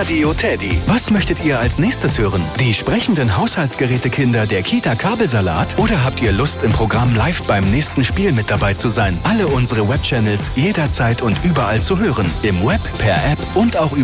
Radio Teddy. Was möchtet ihr als nächstes hören? Die sprechenden Haushaltsgerätekinder der Kita Kabelsalat? Oder habt ihr Lust, im Programm live beim nächsten Spiel mit dabei zu sein? Alle unsere Webchannels jederzeit und überall zu hören. Im Web, per App und auch über